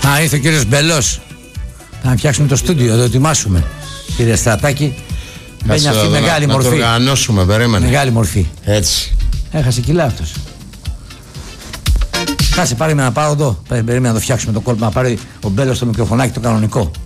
Α, ήρθε ο κύριος Μπελός. Να φτιάξουμε το στούντιο, να το ετοιμάσουμε. Κύριε Στρατάκη, μπαίνει αυτή μεγάλη μορφή. Να το οργανώσουμε, περίμενε. Μεγάλη μορφή. Έτσι. Έχασε κιλά αυτός. Κάτσε, πάρε με να πάω εδώ. Περίμενα να το φτιάξουμε το κόλπο, να πάρει ο Μπέλος το μικροφωνάκι το κανονικό.